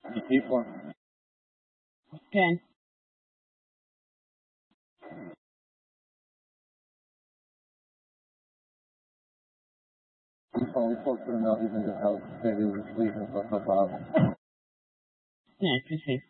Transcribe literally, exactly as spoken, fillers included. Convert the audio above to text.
You keep one. Good. I'm probably closer enough even to help maybe with sleeping, but no problem. Yeah, proceed.